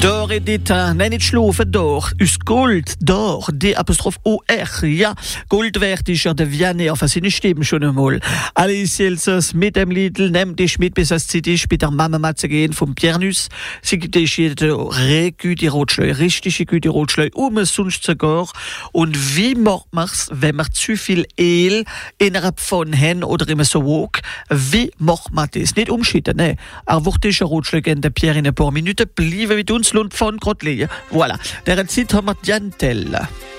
Dor et d'étain, nein nicht schlafen, dor, us Gold, dor, D'-O-R, ja, Goldwertischer der Vianney, enfin, sie nicht stimmen schon einmal. Alice Elsers mit dem Lidl, nimm dich mit, bis es Zeit ist, bei der Mama mal zu gehen vom Piernus. Sie gibt dich jede Regüte Rotschleu, richtige Güte Rotschleu, sonst sogar. Und wie macht man's, wenn man zu viel Öl innerhalb von hen oder immer so wog? Wie macht man das? Nicht umschütten, ne? Aber wird ist ein Rotschleu in der Pierre in ein paar Minuten, bleiben mit uns und von Grotleje. Voilà. Der Zeit haben wir Diantelle.